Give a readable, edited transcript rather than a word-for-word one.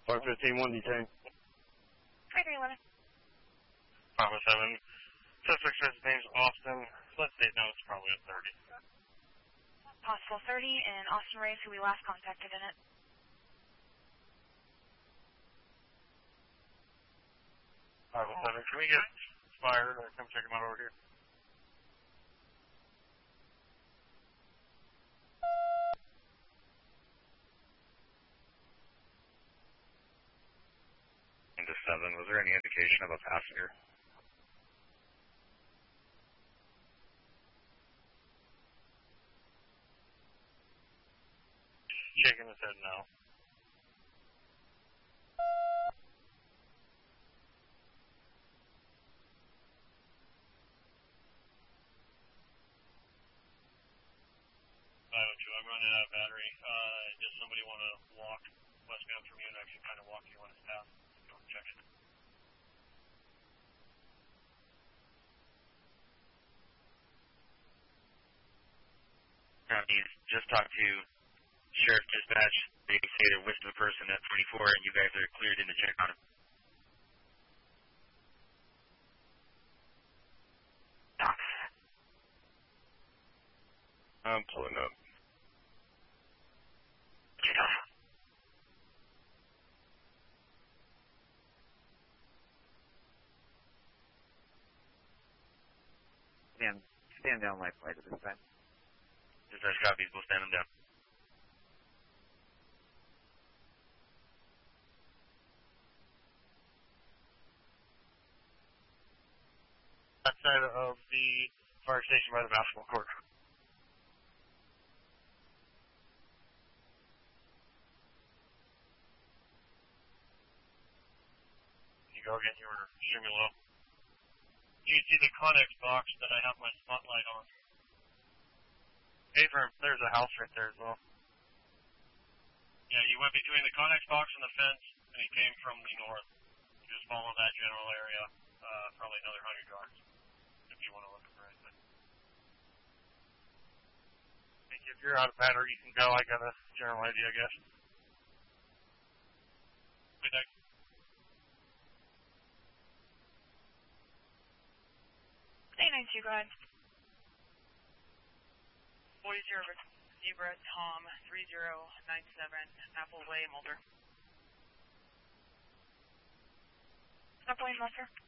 115, 1 detained. 3311. 507. Suspect says his name's Austin. Let's say no, it's probably a 30. Possible 30, and Austin Reyes, who we last contacted in it. 507. Can we get fired or come check him out over here? Into 7, was there any indication of a passenger? Shaking his head no. I'm running out of battery. Does somebody want to walk westbound from you and actually kind of walk you on his path? Go and check it. He's just talked to Sheriff Dispatch. They say they're with the person at 24, and you guys are cleared in to check on him. I'm pulling up. Stand down my flight at this time. Dispatch copies, we'll stand them down. Outside of the fire station by the basketball court. You go again, you were extremely low. You can see the Connex box that I have my spotlight on. There's a house right there as well. Yeah, you went between the Connex box and the fence, and he came from the north. You just follow that general area, probably another 100 yards, if you want to look for anything. I think if you're out of battery, you can go. I got a general idea, I guess. Good night. Hey, 92, go ahead. Boys, Zebra Tom 3097 Apple Way, Mulder. Apple Way, Mulder.